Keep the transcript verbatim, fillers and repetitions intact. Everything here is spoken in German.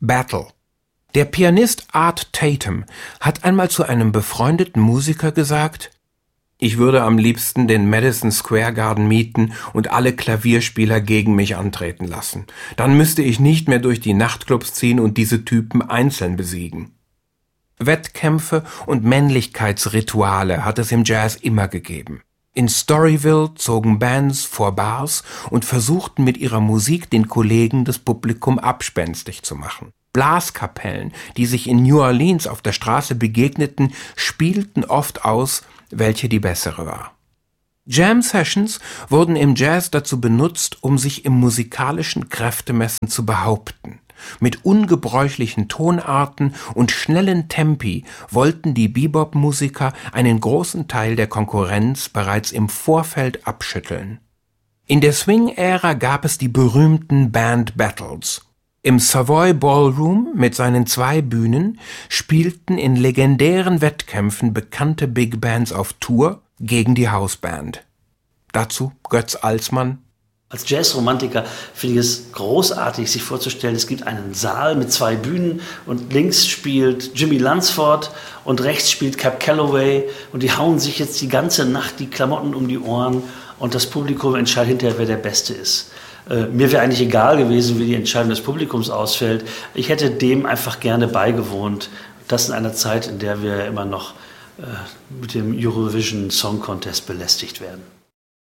Battle. Der Pianist Art Tatum hat einmal zu einem befreundeten Musiker gesagt: Ich würde am liebsten den Madison Square Garden mieten und alle Klavierspieler gegen mich antreten lassen. Dann müsste ich nicht mehr durch die Nachtclubs ziehen und diese Typen einzeln besiegen. Wettkämpfe und Männlichkeitsrituale hat es im Jazz immer gegeben. In Storyville zogen Bands vor Bars und versuchten mit ihrer Musik den Kollegen das Publikum abspenstig zu machen. Blaskapellen, die sich in New Orleans auf der Straße begegneten, spielten oft aus, welche die bessere war. Jam-Sessions wurden im Jazz dazu benutzt, um sich im musikalischen Kräftemessen zu behaupten. Mit ungebräuchlichen Tonarten und schnellen Tempi wollten die Bebop-Musiker einen großen Teil der Konkurrenz bereits im Vorfeld abschütteln. In der Swing-Ära gab es die berühmten Band Battles. Im Savoy Ballroom mit seinen zwei Bühnen spielten in legendären Wettkämpfen bekannte Big Bands auf Tour gegen die Hausband. Dazu Götz Alsmann. Als Jazzromantiker finde ich es großartig, sich vorzustellen, es gibt einen Saal mit zwei Bühnen und links spielt Jimmy Lunsford und rechts spielt Cab Calloway und die hauen sich jetzt die ganze Nacht die Klamotten um die Ohren und das Publikum entscheidet hinterher, wer der Beste ist. Äh, mir wäre eigentlich egal gewesen, wie die Entscheidung des Publikums ausfällt. Ich hätte dem einfach gerne beigewohnt. Das in einer Zeit, in der wir immer noch äh, mit dem Eurovision Song Contest belästigt werden.